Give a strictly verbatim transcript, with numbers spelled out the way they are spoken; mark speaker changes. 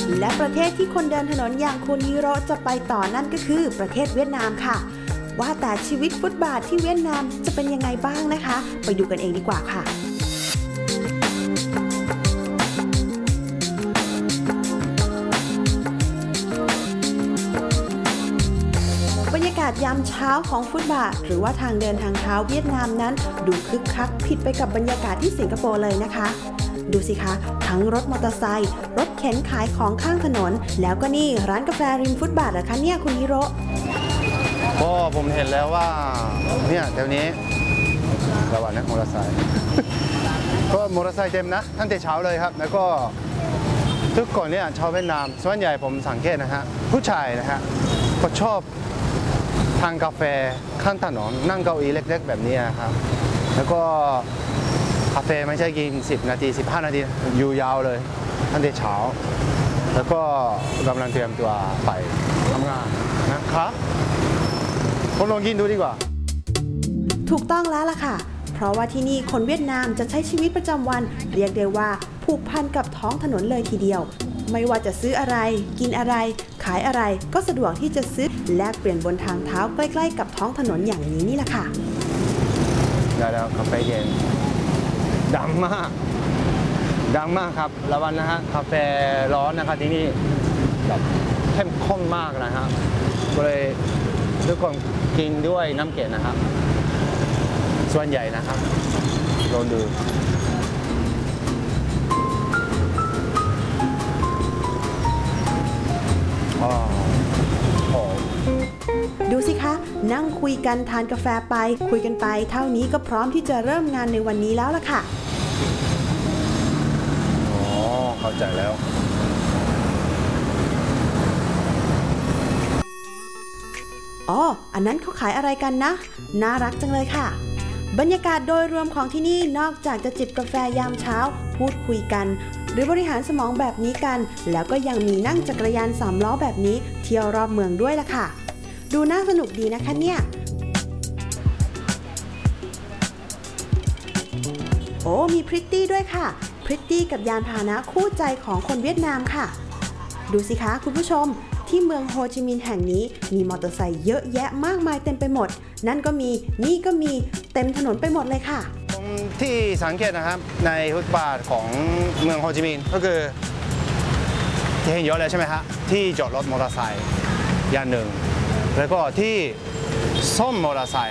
Speaker 1: และประเทศที่คนเดินถนนอย่างคุณฮิโร่จะไปต่อนั่นก็คือประเทศเวียดนามค่ะว่าแต่ชีวิตฟุตบาทที่เวียดนามจะเป็นยังไงบ้างนะคะไปดูกันเองดีกว่าค่ะบรรยากาศยามเช้าของฟุตบาทหรือว่าทางเดินทางเท้าเวียดนามนั้นดูคึกคักผิดไปกับบรรยากาศที่สิงคโปร์เลยนะคะดูสิคะทั้งรถมอเตอร์ไซค์รถเข็นขายของข้างถนนแล้วก็นี่ร้านกาแฟริมฟุตบาทเหรอคะเนี่ยคุณฮิโร่
Speaker 2: ก็ผมเห็นแล้วว่าเนี่ยเดี๋ยวนี้ระหว่างนักมอเตอร์ไซค์ก็มอเตอร์ไซค์เต็มนะตั้งแต่เช้าเลยครับแล้วก็ทุกคนเนี่ยชาวเวียดนามส่วนใหญ่ผมสังเกตนะฮะผู้ชายนะฮะก็ชอบทานกาแฟข้างถนนนั่งเก้าอี้เล็กๆแบบนี้ครับแล้วก็กาแฟไม่ใช่กินสิบนาทีสิบห้านาทีอยู่ยาวเลยตั้งแต่เช้าแล้วก็กำลังเตรียมตัวไปทำงานนะครับคนลองกินดูดีกว่า
Speaker 1: ถูกต้องแล้วล่ะค่ะเพราะว่าที่นี่คนเวียดนามจะใช้ชีวิตประจำวันเรียกได้ว่าผูกพันกับท้องถนนเลยทีเดียวไม่ว่าจะซื้ออะไรกินอะไรขายอะไรก็สะดวกที่จะซื้อแลกเปลี่ยนบนทางเท้าใกล้ๆกับท้องถนนอย่างนี้นี่แหละค่ะ
Speaker 2: ได้แล้วกาแฟเย็นดังมากดังมากครับระวังนะฮะกาแฟร้อนนะครับที่นี่แบบเข้มข้นมากนะฮะก็เลยทุกคนกินด้วยน้ำเกล็ดนะครับส่วนใหญ่นะครับลองดู
Speaker 1: ดูสิคะนั่งคุยกันทานกาแฟไปคุยกันไปเท่านี้ก็พร้อมที่จะเริ่มงานในวันนี้แล้วล่ะค่ะ
Speaker 2: อ๋อเข้าใจแล้ว
Speaker 1: อ๋ออันนั้นเขาขายอะไรกันนะน่ารักจังเลยค่ะบรรยากาศโดยรวมของที่นี่นอกจากจะจิบกาแฟยามเช้าพูดคุยกันหรือบริหารสมองแบบนี้กันแล้วก็ยังมีนั่งจักรยานสามล้อแบบนี้เที่ยวรอบเมืองด้วยล่ะค่ะดูน่าสนุกดีนะคะเนี่ยโอ้มีพริตตี้ด้วยค่ะพริตตี้กับยานพาหนะคู่ใจของคนเวียดนามค่ะดูสิคะคุณผู้ชมที่เมืองโฮจิมินห์แห่งนี้มีมอเตอร์ไซค์เยอะแยะมากมายเต็มไปหมดนั่นก็มีนี่ก็มีเต็มถนนไปหมดเลยค่ะ
Speaker 2: ที่สังเกตนะครับในฟุตบาทของเมืองโฮจิมินห์ก็คือที่เห็นเยอะเลยใช่ไหมฮะที่จอดรถมอเตอร์ไซค์อย่างหนึ่งแล้วก็ที่ซ่อมมอเตอร์ไซค์